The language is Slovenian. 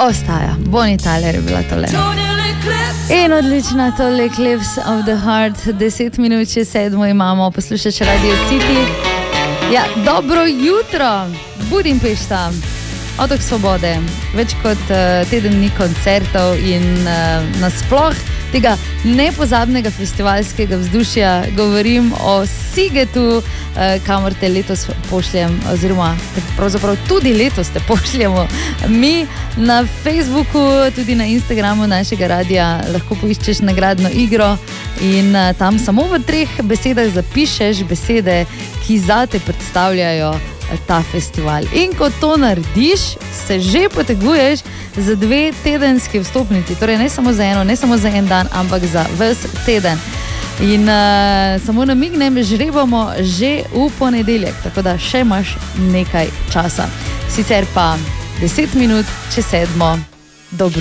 ostaja. Bonnie Tyler je bila tole. In odlična tole Eclipse of the Heart. 10 minut čez 7 imamo, poslušaš Radio City. Ja, dobro jutro, Budimpešta, Otok Svobode. Več kot teden dni koncertov in nasploh tega nepozabnega festivalskega vzdušja. Govorim o Sigetu, kamor te letos pošljem, oziroma pravzaprav tudi letos te pošljemo mi na Facebooku, tudi na Instagramu našega radia. Lahko poiščeš nagradno igro in tam samo v 3 besedah zapišeš besede, ki zate predstavljajo ta festival. In ko to narediš, se že poteguješ za 2 tedenski vstopnici, torej ne samo za eno, ne samo za en dan, ampak za ves teden. In samo namignem, žrebamo že v ponedeljek, tako da še imaš nekaj časa. Sicer pa 10 minut čez 7. Dobro.